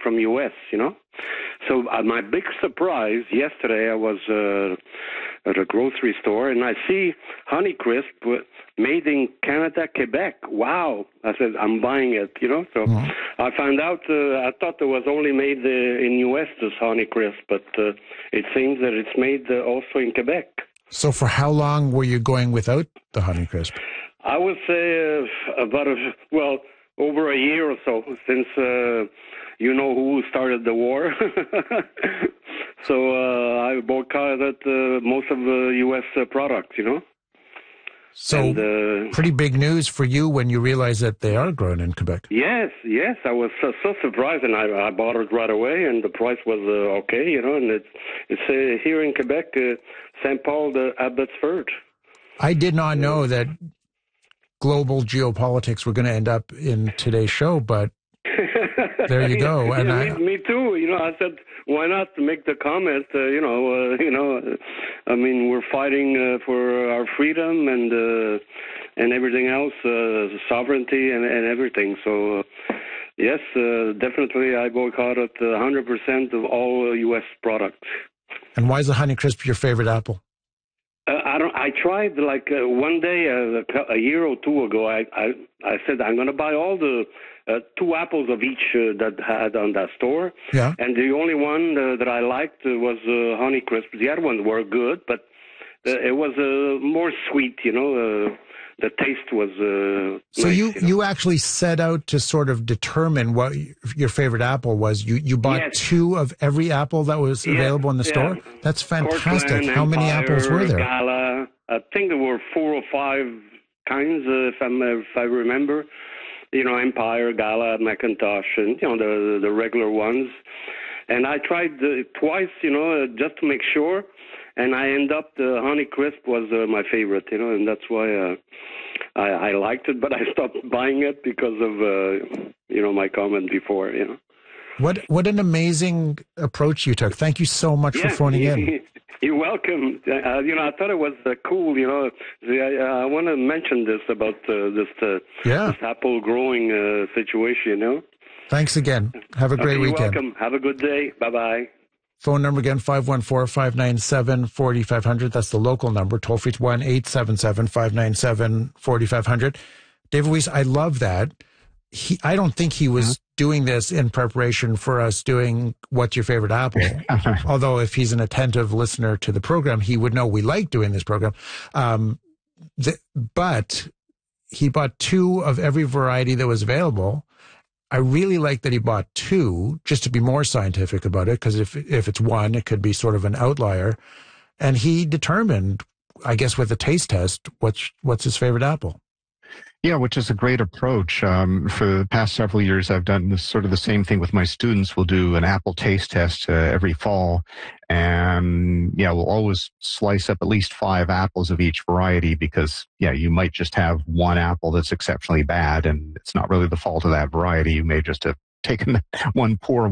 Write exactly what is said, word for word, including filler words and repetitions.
from U S, you know. So uh, my big surprise yesterday, I was uh, at a grocery store, and I see Honeycrisp made in Canada, Quebec. Wow. I said, I'm buying it, you know. So mm-hmm. I found out, uh, I thought it was only made uh, in U S, this Honeycrisp, but uh, it seems that it's made uh, also in Quebec. So for how long were you going without the Honeycrisp? I would say uh, about, a, well, over a year or so, since uh, you know who started the war. So uh, I boycotted uh, most of the U S uh, products, you know. So and, uh, pretty big news for you when you realized that they are grown in Quebec. Yes, yes. I was so, so surprised, and I, I bought it right away, and the price was uh, okay, you know. And it's, it's uh, here in Quebec, uh, Saint Paul de Abbotsford. I did not know that global geopolitics were going to end up in today's show, but there you go. And yeah, I, me, me too. You know, I said, why not make the comment? Uh, you know, uh, you know. I mean, we're fighting uh, for our freedom and uh, and everything else, uh, sovereignty and, and everything. So, uh, yes, uh, definitely, I boycotted one hundred percent of all uh, U S products. And why is the Honeycrisp your favorite apple? Uh, I don't. I tried like uh, one day uh, a year or two ago. I I, I said I'm going to buy all the uh, two apples of each uh, that had on that store. Yeah. And the only one uh, that I liked uh, was uh, Honeycrisp. The other ones were good, but uh, it was uh, more sweet. You know, uh, the taste was. Uh, so nice, you you, know? you actually set out to sort of determine what your favorite apple was. You you bought yes. two of every apple that was yes, available in the yeah. store. That's fantastic. Cortland, How many Empire, apples were there? Gala. I think there were four or five kinds, uh, if, I'm, if I remember. You know, Empire, Gala, Macintosh, and, you know, the the regular ones. And I tried uh, twice, you know, uh, just to make sure. And I end up, the Honeycrisp was uh, my favorite, you know, and that's why uh, I, I liked it. But I stopped buying it because of, uh, you know, my comment before, you know. What what an amazing approach you took. Thank you so much yeah, for phoning in. You're welcome. Uh, you know, I thought it was uh, cool. You know, I, I want to mention this about uh, this, uh, yeah. this apple growing uh, situation. You know. Thanks again. Have a great okay, you're weekend. Welcome. Have a good day. Bye bye. Phone number again, five one four, five nine seven, four five zero zero. That's the local number. Toll free to one eight seven seven, five nine seven, four five zero zero. David Weiss, I love that. He, I don't think he was mm-hmm. doing this in preparation for us doing What's Your Favorite Apple? Although if he's an attentive listener to the program, he would know we like doing this program. Um, th- but he bought two of every variety that was available. I really like that he bought two, just to be more scientific about it, because if if it's one, it could be sort of an outlier. And he determined, I guess with a taste test, what's what's his favorite apple. Yeah, which is a great approach. Um, for the past several years, I've done this, sort of the same thing with my students. We'll do an apple taste test uh, every fall. And, yeah, we'll always slice up at least five apples of each variety because, yeah, you might just have one apple that's exceptionally bad, and it's not really the fault of that variety. You may just have taken one poor